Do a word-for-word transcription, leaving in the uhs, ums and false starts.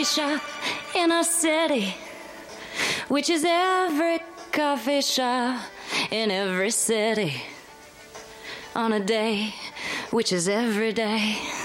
shop in a city, which is every coffee shop in every city, on a day which is every day.